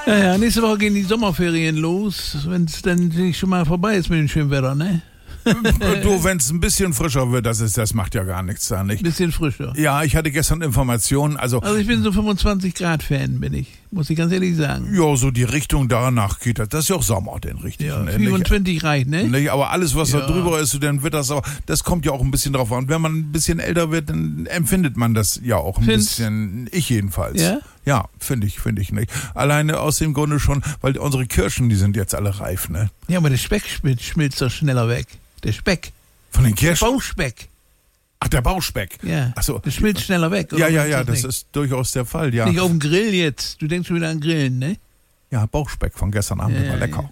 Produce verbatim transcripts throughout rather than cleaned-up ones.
Ja, ja, nächste Woche gehen die Sommerferien los, wenn es dann nicht schon mal vorbei ist mit dem schönen Wetter, ne? Du, wenn es ein bisschen frischer wird, das ist, das macht ja gar nichts da, nicht? Bisschen frischer. Ja, ich hatte gestern Informationen, also... Also ich bin so fünfundzwanzig Grad Fan, bin ich, muss ich ganz ehrlich sagen. Ja, so die Richtung danach geht das. Das ist ja auch Sommer, denn richtig. Ja, ne? fünfundzwanzig reicht, ne? Nicht, aber alles, was Ja. da drüber ist, dann wird das auch, das kommt ja auch ein bisschen drauf an. Wenn man ein bisschen älter wird, dann empfindet man das ja auch ein Findest? bisschen, ich jedenfalls. Ja? Ja, finde ich, finde ich nicht. Alleine aus dem Grunde schon, weil unsere Kirschen, die sind jetzt alle reif, ne? Ja, aber der Speck schmilzt, schmilzt doch schneller weg. Der Speck. Von den Der Kirschen? Bauchspeck. Ach, der Bauchspeck. Ja. Ach so. Der schmilzt schneller weg. Ja, oder ja, was ja, das nicht? ist durchaus der Fall, ja. Nicht auf dem Grill jetzt. Du denkst schon wieder an Grillen, ne? Ja, Bauchspeck von gestern Abend, Ja, war ja, lecker.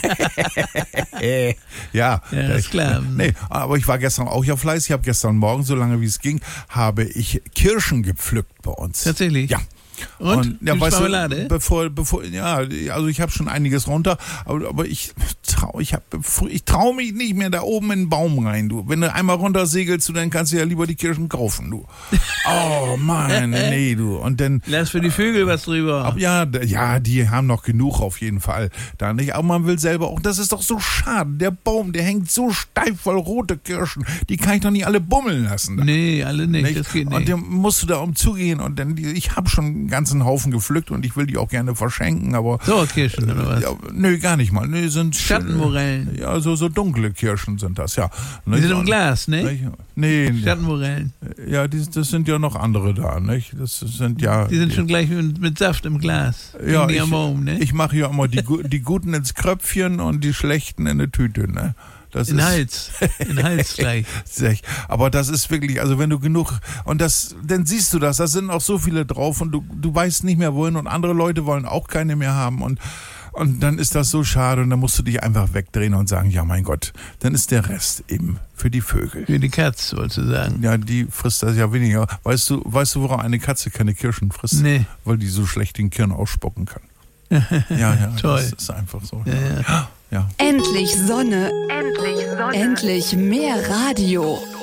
ja, Ja, ist klar. Nee, aber ich war gestern auch ja fleißig. Ich habe gestern Morgen, so lange wie es ging, habe ich Kirschen gepflückt bei uns. Tatsächlich? Ja. Und? ja, Gibt's weißt Marmelade? du, bevor, bevor, ja, also ich habe schon einiges runter, aber, aber ich trau, ich hab, ich trau mich nicht mehr da oben in den Baum rein, du. Wenn du einmal runter segelst, du, dann kannst du ja lieber die Kirschen kaufen, du. Oh Mann, nee, du. Und dann. Lass für die Vögel was drüber. Ab, ja, d- ja, die haben noch genug auf jeden Fall. Da nicht, aber man will selber auch, das ist doch so schade. Der Baum, der hängt so steif voll rote Kirschen, die kann ich doch nicht alle bummeln lassen. Da. Nee, alle nicht, Nicht? das geht Und nicht. dann musst du da umzugehen und dann, die- ich habe schon einen ganzen Haufen gepflückt und ich will die auch gerne verschenken, aber Sauerkirschen oder was? ja, nö, gar nicht mal. Nö, sind Schattenmorellen. Ja, so, so dunkle Kirschen sind das, ja. Die sind im Glas, ne? Nicht? Nee, nee. Schattenmorellen. Ja, die, das sind ja noch andere da, nicht? Das sind ja. Die sind schon gleich mit, mit Saft im Glas. Ja, die ich, am Baum, ne? ich mache ja immer die, gu- die Guten ins Kröpfchen und die Schlechten in eine Tüte, ne? Das In ist, Hals. In Hals gleich. Sech. Aber das ist wirklich, also wenn du genug, und das, dann siehst du das, da sind auch so viele drauf und du, du weißt nicht mehr wohin und andere Leute wollen auch keine mehr haben und, und dann ist das so schade und dann musst du dich einfach wegdrehen und sagen, ja mein Gott, dann ist der Rest eben für die Vögel. Für die Katz, wolltest du sagen. Ja, die frisst das ja weniger. Weißt du, weißt du, warum eine Katze keine Kirschen frisst? Nee. Weil die so schlecht den Kirn ausspucken kann. Ja, ja, Toll. das ist einfach so. Ja, ja. Ja. Endlich Sonne. Endlich Sonne. Endlich mehr Radio.